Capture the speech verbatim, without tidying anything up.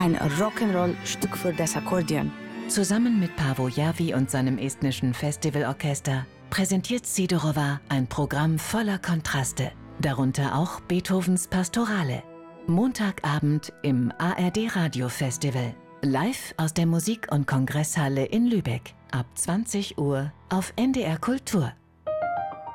Ein Rock'n'Roll-Stück für das Akkordeon. Zusammen mit Paavo Järvi und seinem estnischen Festivalorchester präsentiert Sidorova ein Programm voller Kontraste, darunter auch Beethovens Pastorale. Montagabend im A R D Radio Festival. Live aus der Musik- und Kongresshalle in Lübeck. Ab zwanzig Uhr auf N D R Kultur.